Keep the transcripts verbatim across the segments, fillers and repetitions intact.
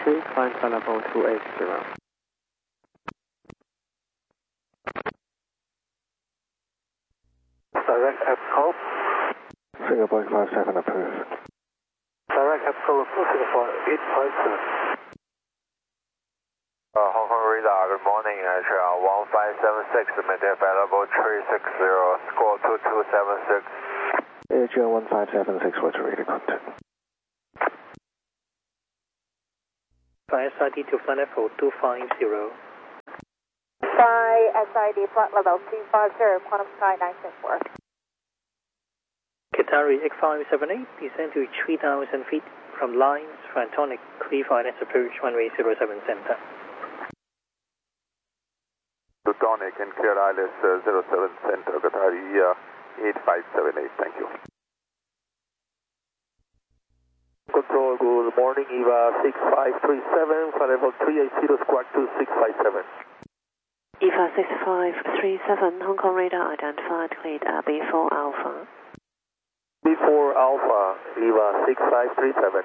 three, climb flight level two eight zero. Direct F call. Singapore five seven approved. Direct F call approved Singapore eight five seven. Uh, Hong Kong radar, good morning. H L one five seven six, maintain flight level three six zero, score two two seven six. H L one five seven six, roger, radar contact. Fly S I D to flight level two five zero. Fly S I D flight level two five zero, Quantum Sky nine seven four. Qatari X five seven eight, descend to three thousand feet from lines, Frantonic, clear for next approach runway zero seven center. Plutonic and clear I L S uh, zero seven center, Qatari uh, eight five seven eight, thank you. Control, good morning, E V A six five three seven, flight level three eight zero, squawk two six five seven. E V A six five three seven, Hong Kong radar identified, cleared at B four Alpha. B four Alpha, E V A six five three seven.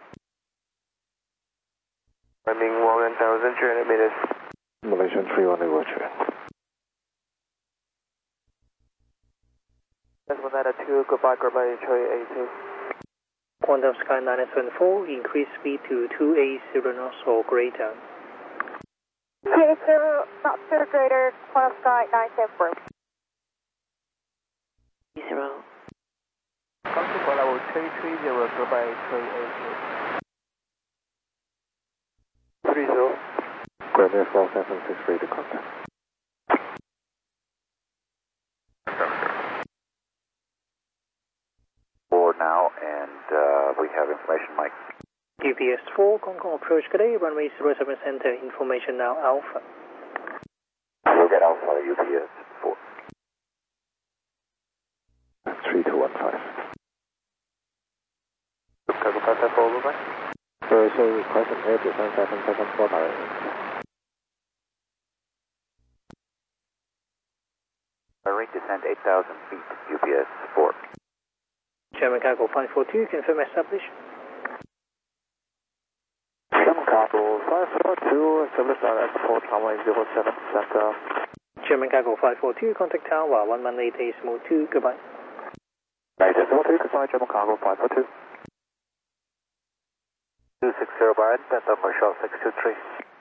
Running one thousand three hundred meters. Malaysian three one, roger. Desmond two, goodbye, goodbye, Troy eight two. Quantum Sky nine seven four, increase speed to two eight zero knots or greater. two eight zero, not zero greater, Quantum Sky nine seven four. Zero. Quantum flight level three three zero, goodbye, Troy eight two. three zero. Grand Air four seven six, radar contact. Board now, and uh, we have information, Mike. U P S four, Hong Kong approach today, runway zero seven center, information now Alpha. We'll get Alpha U P S four. three two one five. Chicago five seven four, over. Sorry, so requesting air descent seven seven four direct. Direct descent eight thousand feet, U P S four. German Cargo five four two, confirm established. German Cargo five four two, establish direct for runway zero seven center. German Cargo five four two, contact tower one one eight decimal two, goodbye. Right, decimal two, goodbye, German Cargo five four two. two six zero bar, Delta Marshall six two three.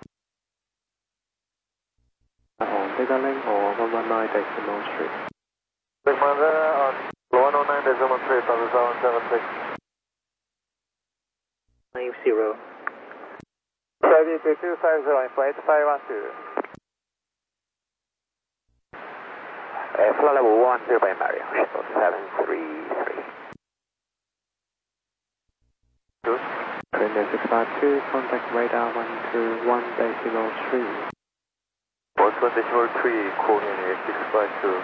On data link or one one nine decimal three. Commander on one oh nine decimal three, seven seven seven six. five zero. Charlie two two five zero, flight five one two. Uh, flight level one zero by Mario, shuttle seven three three. Two. Grand Air six five two, contact radar one two one decimal three. one decimal three, Korean Air six five two.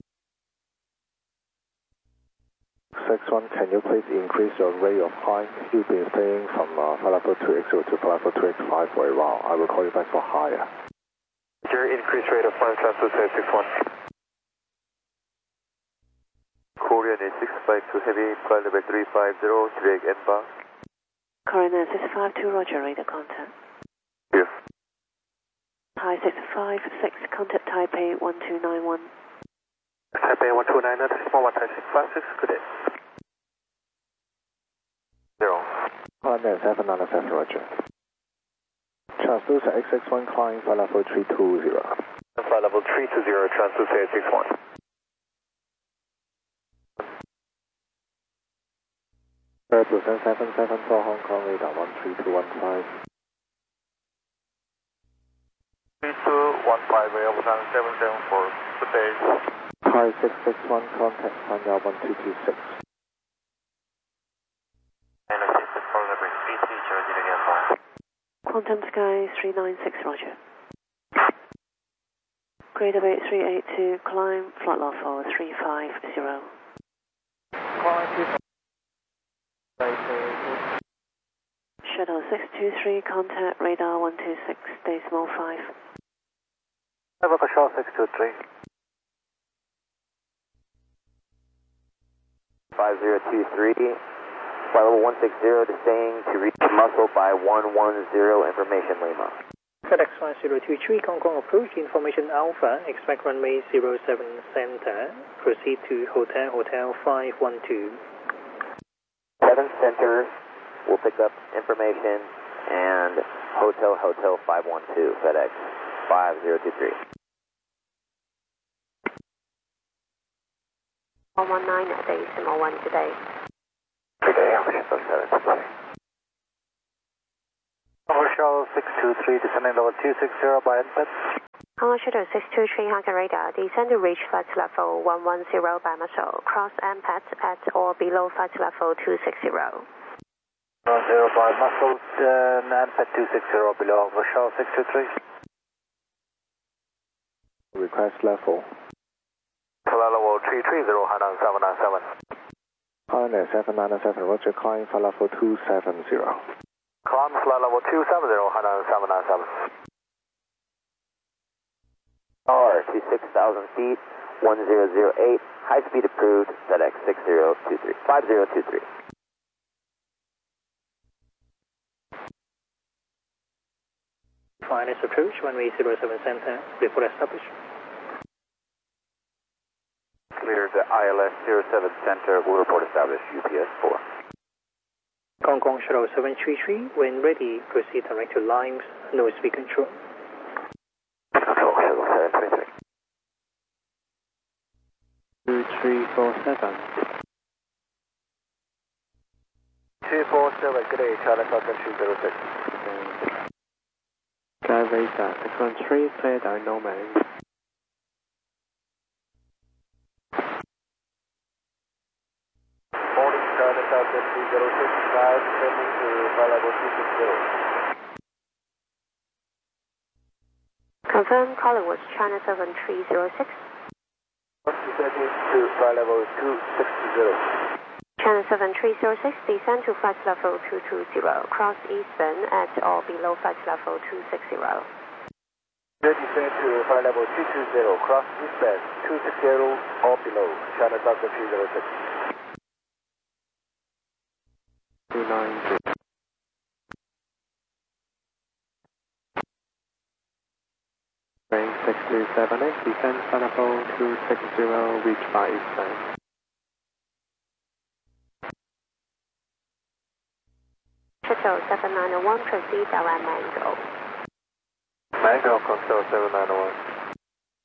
six one, can you please increase your rate of climb? You've been staying from uh, flight level two X zero to flight level two X five for a while. I will call you back for higher. Your increased rate of climb, transfer to six one. Korean Air six five two, heavy, flight level three five zero, direct inbound. Korean Air six five two, roger, radar contact. Here. Hi six five six, contact Taipei one two nine one. Taipei one two nine, decimal one six five six, good day. Zero. Climb at seven nine seven, roger. Transducer X X one, climb flight level three two zero. Flight level three two zero, transducer six one. Descent seven seven four, Hong Kong radar one three two one five. three two one five, available time seven seven four, good day. Hi six six one, contact Panya one two two six. And I think the phone number is B C, charging again, bye. Quantum Sky three nine six, roger. Grade of eight three eight two, climb, flight level for three five zero. Climb two five. Shuttle six two three, contact radar one two six, decimal five. Have a shot six two three. five zero two three, Flight level one six zero descending to reach muscle by one one zero, information Lima. FedEx one zero two three, Hong Kong approach, information Alpha, expect runway zero seven center, proceed to Hotel Hotel five one two. seven center will pick up information and Hotel Hotel five one two, FedEx five zero two three. one one nine decimal one today. Today, Hotel seven today. Shuttle six two three, descending level two six zero by input. Hanwha Shuttle six two three, Hong Kong radar, descend to reach flight level one one zero by muscle, cross M PAT at or below flight level two six zero. one zero by muscle, uh, N P A T two six zero below, Shuttle six two three. Request level. Flight level three three zero, high nine seven nine seven. High seven nine seven, roger, climb flight level two seven zero. Climb flight level two seven zero, high nine seven nine seven. R to six thousand feet, one zero zero eight, high speed approved, FedEx six zero two three, five zero two three. Finest approach, runway zero seven center, report established. Cleared the I L S zero seven center, will report established, U P S four. Hong Kong Shuttle seven three three, when ready, proceed direct to Limes, no speed control. Control, Shuttle seven three three. two three four seven. two four seven, good day, China Falcon three zero six. Sky Radar, X one three, clear dynamic. Morning, China Falcon three zero six, now descending to flight level two six zero. Confirm calling was China seven three zero six. Descending to flight level two six zero. China seven three zero six, descend to flight level two two zero, cross eastbound at or below flight level two six zero. Descend to flight level two two zero, cross eastbound two six zero or below, China Falcon three zero six. two nine zero. Range six two seven eight, descend flight level two six zero, reach by eastbound. Shuttle seven nine one, proceed around Mango. Mango, Control seven nine one.